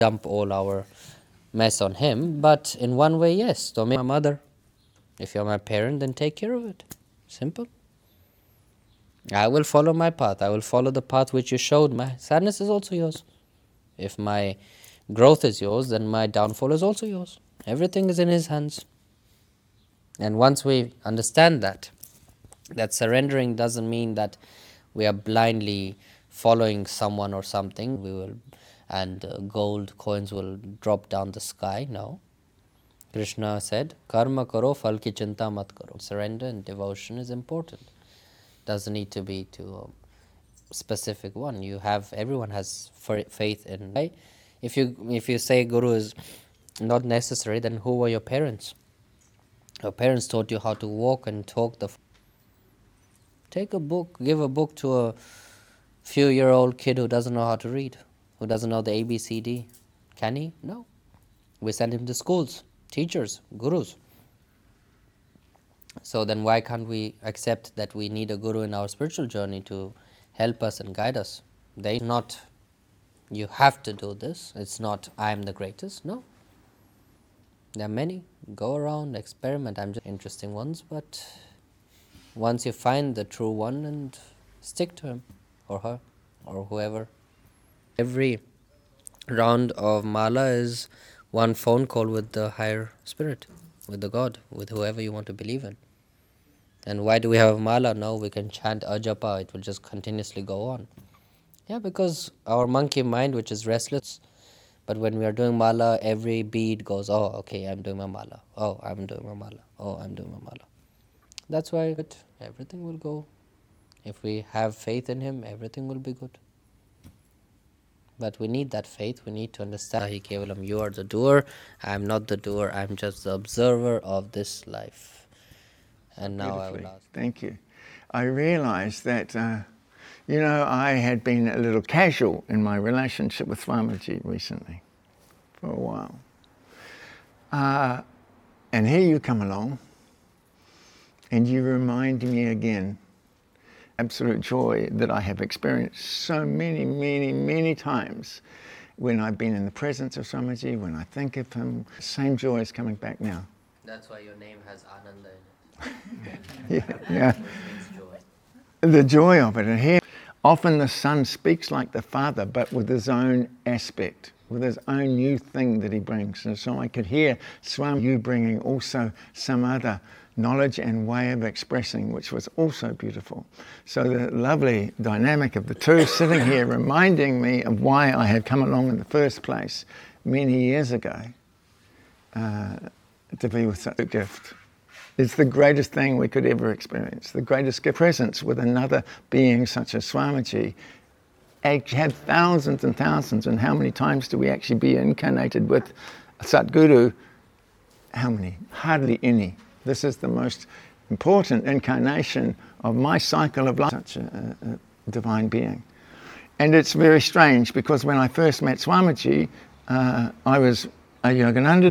dump all our mess on him, but in one way, yes. So, my mother, if you're my parent, then take care of it. Simple. I will follow my path. I will follow the path which you showed. My sadness is also yours. If my growth is yours, then my downfall is also yours. Everything is in his hands. And once we understand that surrendering doesn't mean that we are blindly following someone or something, and gold coins will drop down the sky. No. Krishna said, Karma karo, phal ki chinta mat karo. Surrender and devotion is important. Doesn't need to be to a specific one. Everyone has faith in. Right? If you say Guru is not necessary, then who were your parents? Your parents taught you how to walk and talk. Take a book, give a book to a few-year-old kid who doesn't know how to read, who doesn't know the ABCD. Can he? No. We send him to schools, teachers, gurus. So then why can't we accept that we need a guru in our spiritual journey to help us and guide us? Not, you have to do this. It's not, I am the greatest. No. There are many. Go around, experiment. I'm just interesting ones, but once you find the true one, and stick to him or her or whoever. Every round of mala is one phone call with the higher spirit, with the God, with whoever you want to believe in. And why do we have mala? No, we can chant ajapa, it will just continuously go on. Yeah, because our monkey mind, which is restless, but when we are doing mala, every bead goes, oh, okay, I'm doing my mala. Oh, I'm doing my mala. Oh, I'm doing my mala. That's why everything will go. If we have faith in him, everything will be good. But we need that faith. We need to understand, Hi Kevalam, you are the doer. I am not the doer. I am just the observer of this life. And now I will ask. Thank you. I realized that, I had been a little casual in my relationship with Swamiji recently, for a while. And here you come along, and you remind me again, absolute joy that I have experienced so many, many, many times when I've been in the presence of Swamiji, when I think of him. Same joy is coming back now. That's why your name has Ananda in it. Yeah. The joy of it. And here, often the son speaks like the father, but with his own aspect, with his own new thing that he brings. And so I could hear Swami, you bringing also some other knowledge and way of expressing, which was also beautiful. So the lovely dynamic of the two sitting here reminding me of why I had come along in the first place many years ago to be with such a gift. It's the greatest thing we could ever experience, the greatest gift. Presence with another being such as Swamiji. Had thousands and thousands, and how many times do we actually be incarnated with a Satguru? How many? Hardly any. This is the most important incarnation of my cycle of life, such a divine being. And it's very strange because when I first met Swamiji, I was a Yogananda.